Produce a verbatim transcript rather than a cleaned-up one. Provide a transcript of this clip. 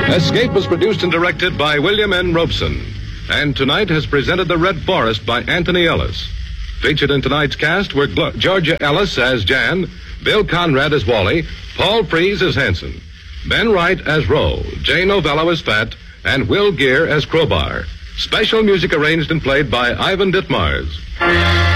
Escape was produced and directed by William N. Robeson, and tonight has presented The Red Forest by Anthony Ellis. Featured in tonight's cast were Glo- Georgia Ellis as Jan, Bill Conrad as Wally, Paul Frees as Hanson, Ben Wright as Roe, Jay Novello as Fat, and Will Gear as Crowbar. Special music arranged and played by Ivan Ditmars.